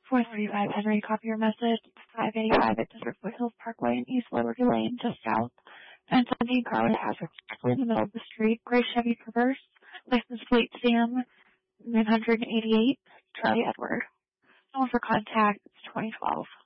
435 Henry, copy your message. 585 at Desert Foothills Parkway in East Liberty Lane, just south. And 17 car with hazard exactly in the middle of the street. Gray Chevy Traverse. License plate Sam 988. Charlie Edward. Phone for contact 2012.